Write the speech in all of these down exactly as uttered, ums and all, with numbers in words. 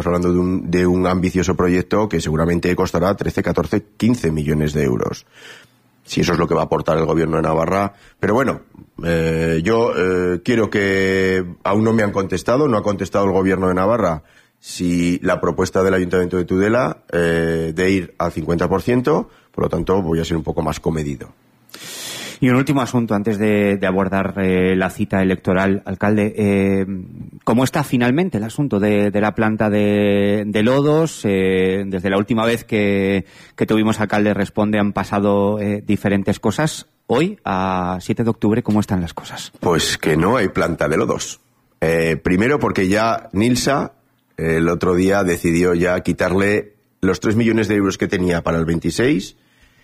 estamos hablando de un, de un ambicioso proyecto que seguramente costará trece, catorce, quince millones de euros. Si eso es lo que va a aportar el gobierno de Navarra. Pero bueno, eh, yo eh, quiero que... Aún no me han contestado, no ha contestado el gobierno de Navarra si la propuesta del Ayuntamiento de Tudela eh, de ir al cincuenta por ciento, por lo tanto voy a ser un poco más comedido. Y un último asunto antes de, de abordar eh, la cita electoral, alcalde. Eh, ¿Cómo está finalmente el asunto de, de la planta de, de lodos? Eh, desde la última vez que, que tuvimos alcalde Responde han pasado eh, diferentes cosas. Hoy, a siete de octubre, ¿cómo están las cosas? Pues que no hay planta de lodos. Eh, primero porque ya Nilsa eh, el otro día decidió ya quitarle los tres millones de euros que tenía para el veintiséis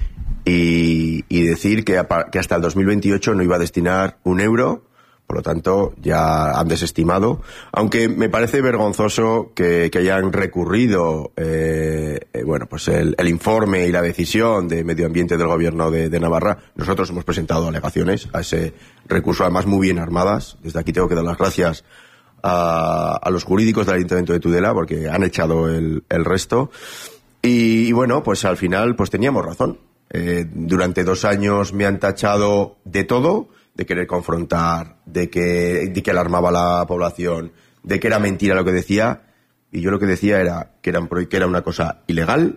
y, y decir que, a, que hasta el dos mil veintiocho no iba a destinar un euro. Por lo tanto, ya han desestimado. Aunque me parece vergonzoso que, que hayan recurrido eh, eh, bueno, pues el, el informe y la decisión de Medio Ambiente del Gobierno de, de Navarra. Nosotros hemos presentado alegaciones a ese recurso, además muy bien armadas. Desde aquí tengo que dar las gracias a, a los jurídicos del Ayuntamiento de Tudela porque han echado el, el resto. Y, y bueno, pues al final pues teníamos razón. Eh, durante dos años me han tachado de todo, de querer confrontar, de que, de que alarmaba a la población, de que era mentira lo que decía, y yo lo que decía era que era, que era una cosa ilegal,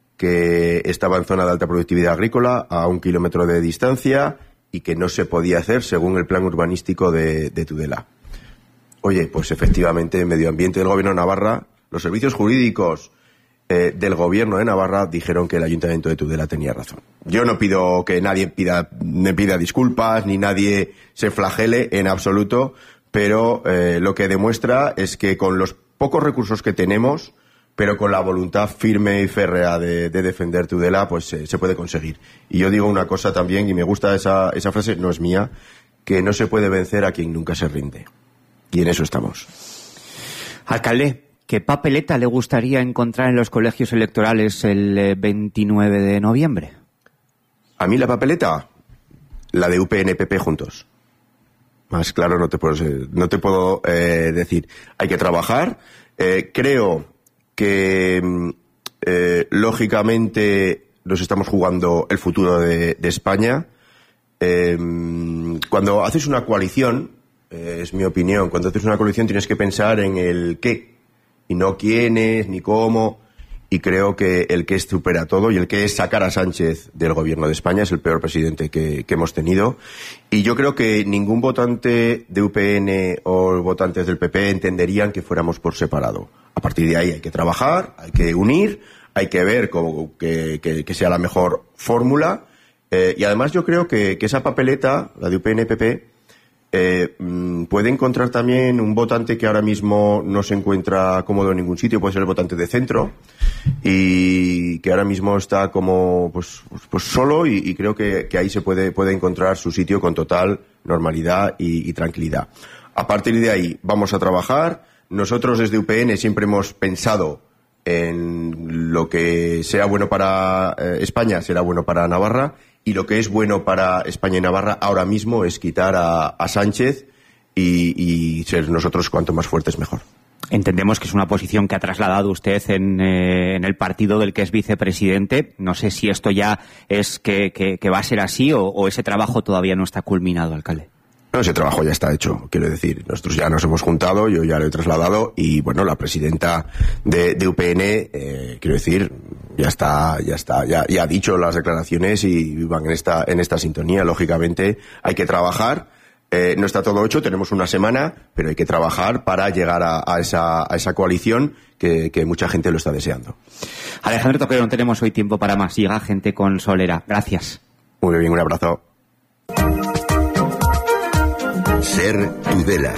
que estaba en zona de alta productividad agrícola, a un kilómetro de distancia, y que no se podía hacer según el plan urbanístico de, de Tudela. Oye, pues efectivamente, Medio Ambiente del Gobierno de Navarra, los servicios jurídicos Eh, del gobierno de Navarra dijeron que el Ayuntamiento de Tudela tenía razón. Yo no pido que nadie pida, me pida disculpas, ni nadie se flagele en absoluto, pero eh, lo que demuestra es que con los pocos recursos que tenemos, pero con la voluntad firme y férrea de, de defender Tudela, pues eh, se puede conseguir. Y yo digo una cosa también, y me gusta esa, esa frase, no es mía, que no se puede vencer a quien nunca se rinde. Y en eso estamos. Alcalde, ¿qué papeleta le gustaría encontrar en los colegios electorales el veintinueve de noviembre? A mí la papeleta, la de U P N P P juntos. Más claro no te puedo, no te puedo eh, decir. Hay que trabajar. Eh, creo que, eh, lógicamente, nos estamos jugando el futuro de, de España. Eh, cuando haces una coalición, eh, es mi opinión, cuando haces una coalición tienes que pensar en el qué. Y no quiénes, ni cómo, y creo que el que es supera todo, y el que es sacar a Sánchez del gobierno de España, es el peor presidente que, que hemos tenido, y yo creo que ningún votante de U P N o votantes del P P entenderían que fuéramos por separado. A partir de ahí hay que trabajar, hay que unir, hay que ver cómo, que, que, que sea la mejor fórmula, eh, y además yo creo que, que esa papeleta, la de U P N P P, Eh, puede encontrar también un votante que ahora mismo no se encuentra cómodo en ningún sitio, puede ser el votante de centro, y que ahora mismo está como pues, pues solo, y, y creo que, que ahí se puede, puede encontrar su sitio con total normalidad y, y tranquilidad. A partir de ahí vamos a trabajar. Nosotros desde U P N siempre hemos pensado en lo que sea bueno para eh, España, será bueno para Navarra. Y lo que es bueno para España y Navarra ahora mismo es quitar a, a Sánchez y, y ser nosotros cuanto más fuertes mejor. Entendemos que es una posición que ha trasladado usted en, eh, en el partido del que es vicepresidente. No sé si esto ya es que, que, que va a ser así o, o ese trabajo todavía no está culminado, alcalde. No, ese trabajo ya está hecho, quiero decir. Nosotros ya nos hemos juntado, yo ya lo he trasladado y, bueno, la presidenta de, de U P N, eh, quiero decir, ya está, ya está, ya, ya ha dicho las declaraciones y van en esta, en esta sintonía. Lógicamente hay que trabajar. Eh, no está todo hecho, tenemos una semana, pero hay que trabajar para llegar a, a, esa, a esa coalición que, que mucha gente lo está deseando. Alejandro Toquero, no tenemos hoy tiempo para más. Llega gente con solera. Gracias. Muy bien, un abrazo. Ser Tudela.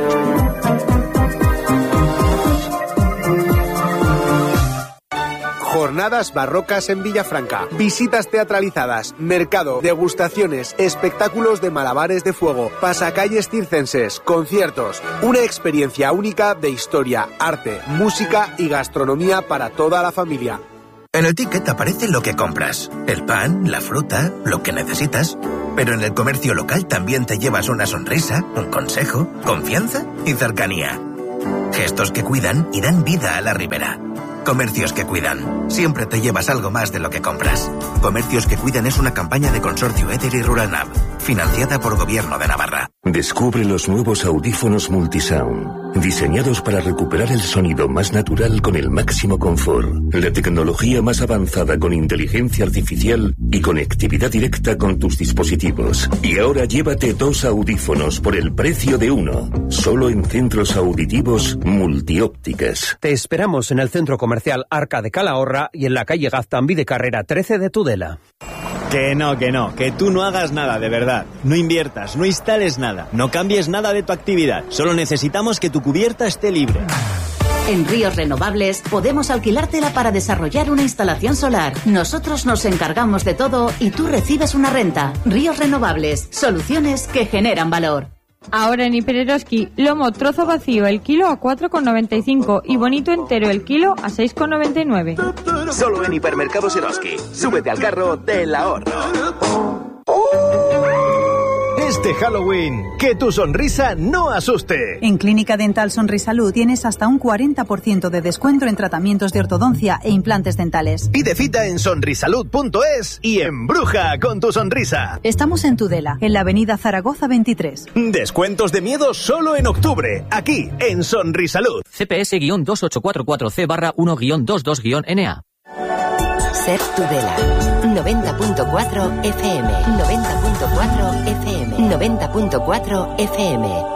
Jornadas barrocas en Villafranca, visitas teatralizadas, mercado, degustaciones, espectáculos de malabares de fuego, pasacalles circenses, conciertos, una experiencia única de historia, arte, música y gastronomía para toda la familia. En el ticket aparece lo que compras, el pan, la fruta, lo que necesitas. Pero en el comercio local también te llevas una sonrisa, un consejo, confianza y cercanía. Gestos que cuidan y dan vida a la ribera. Comercios que cuidan. Siempre te llevas algo más de lo que compras. Comercios que cuidan es una campaña de Consorcio Eder y Ruralnab, financiada por Gobierno de Navarra. Descubre los nuevos audífonos Multisound, diseñados para recuperar el sonido más natural con el máximo confort. La tecnología más avanzada con inteligencia artificial y conectividad directa con tus dispositivos. Y ahora llévate dos audífonos por el precio de uno. Solo en centros auditivos Multiópticas. Te esperamos en el centro comercial Arca de Calahorra y en la calle Gaztambide de Carrera trece de Tudela. Que no, que no, que tú no hagas nada, de verdad. No inviertas, no instales nada, no cambies nada de tu actividad. Solo necesitamos que tu cubierta esté libre. En Ríos Renovables podemos alquilártela para desarrollar una instalación solar. Nosotros nos encargamos de todo y tú recibes una renta. Ríos Renovables, soluciones que generan valor. Ahora en Hipereroski, lomo trozo vacío el kilo a cuatro con noventa y cinco y bonito entero el kilo a seis con noventa y nueve. Solo en Hipermercados Eroski. Súbete al carro del ahorro. Este Halloween, que tu sonrisa no asuste. En Clínica Dental Sonrisalud tienes hasta un cuarenta por ciento de descuento en tratamientos de ortodoncia e implantes dentales. Pide cita en sonrisalud punto es y embruja con tu sonrisa. Estamos en Tudela, en la avenida Zaragoza veintitrés. Descuentos de miedo solo en octubre, aquí en Sonrisalud. C P S dos ocho cuatro cuatro C barra uno guión veintidós guión N A. Ser Tudela, noventa punto cuatro F M, noventa punto cuatro F M, noventa punto cuatro F M.